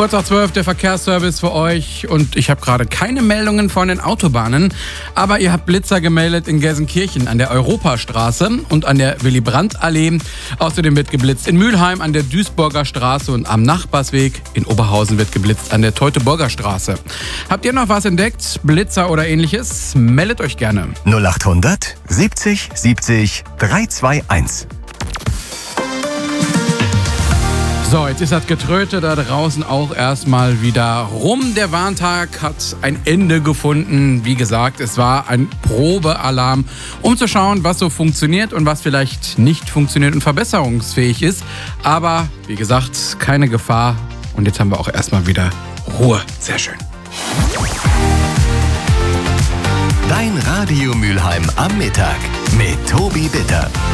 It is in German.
Kurz nach 12 der Verkehrsservice für euch und ich habe gerade keine Meldungen von den Autobahnen, aber ihr habt Blitzer gemeldet in Gelsenkirchen an der Europastraße und an der Willy-Brandt-Allee. Außerdem wird geblitzt in Mülheim an der Duisburger Straße und am Nachbarsweg. In Oberhausen wird geblitzt an der Teutoburger Straße. Habt ihr noch was entdeckt, Blitzer oder ähnliches? Meldet euch gerne. 0800 70 70 321. So, jetzt ist das Getröte da draußen auch erstmal wieder rum. Der Warntag hat ein Ende gefunden. Wie gesagt, es war ein Probealarm, um zu schauen, was so funktioniert und was vielleicht nicht funktioniert und verbesserungsfähig ist. Aber wie gesagt, keine Gefahr. Und jetzt haben wir auch erstmal wieder Ruhe. Sehr schön. Dein Radio Mülheim am Mittag mit Tobi Bitter.